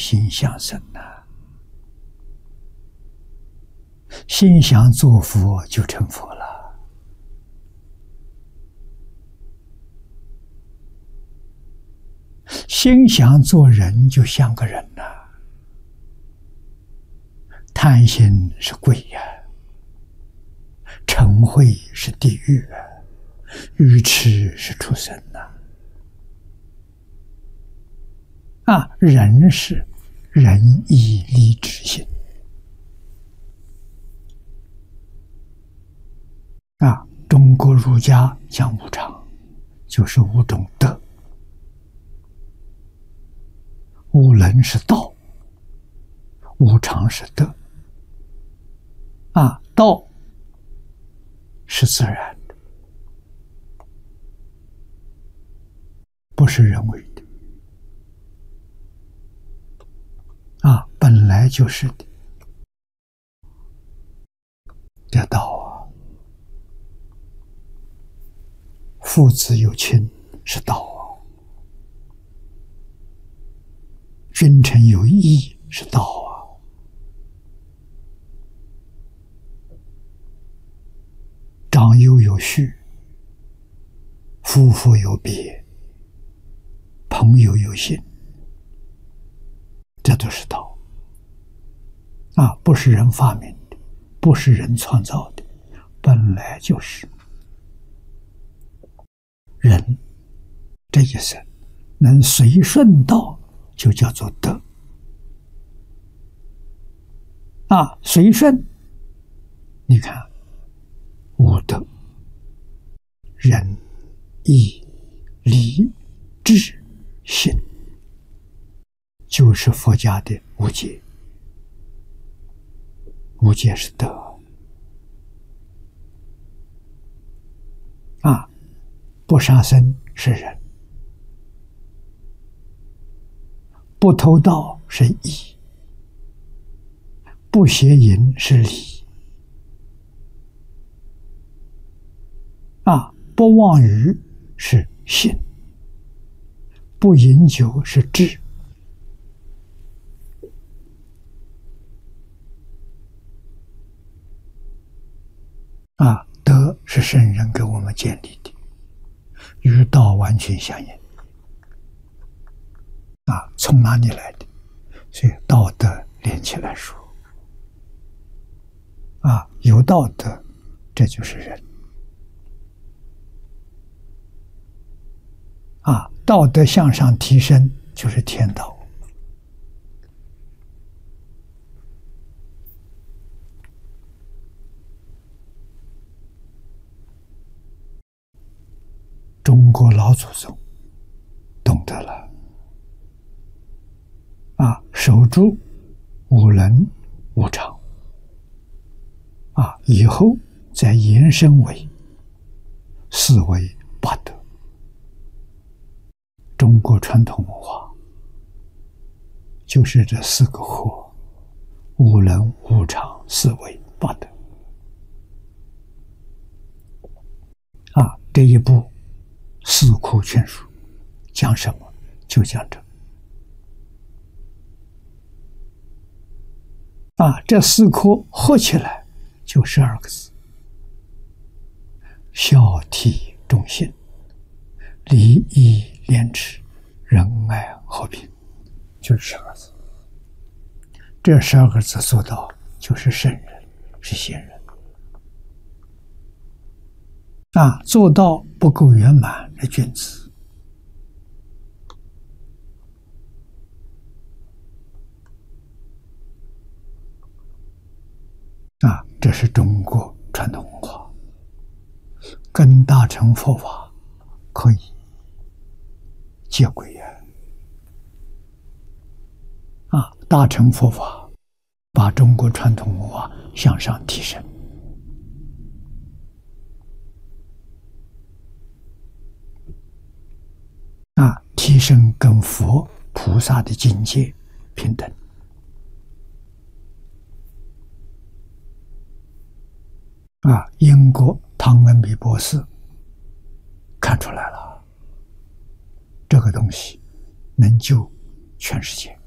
心向生呐，心想做佛就成佛了。心想做人就像个人呐，贪心是鬼呀，嗔恚是地狱啊，愚痴是畜生呐。人是仁义礼智信中国儒家讲无常，就是五种德。无能是道，无常是德。道是自然的，不是人为的。本来就是的。这道父子有亲是道君臣有义是道长幼有序，夫妇有别，朋友有信，这都是道不是人发明的，不是人创造的，本来就是人这一生能随顺道，就叫做德随顺。你看五德：仁、义、礼、智、信，就是佛家的五戒。五戒是德不杀生是仁，不偷盗是义，不邪淫是礼不妄语是信，不饮酒是智德是圣人给我们建立的，与道完全相应从哪里来的？所以道德连起来说有道德，这就是人道德向上提升就是天道。中国老祖宗懂得了守住五伦五常以后再延伸为四维八德。中国传统文化就是这四个活：五伦五常四维八德这一部四库全书讲什么？就讲这这四库合起来就12个字：孝悌忠信，礼义廉耻，仁爱和平，就是12个字。这12个字做到，就是圣人，是贤人做到不够圆满的君子这是中国传统文化，跟大乘佛法可以接轨大乘佛法把中国传统文化向上提升提升跟佛菩萨的境界平等英国汤恩比博士看出来了，这个东西能救全世界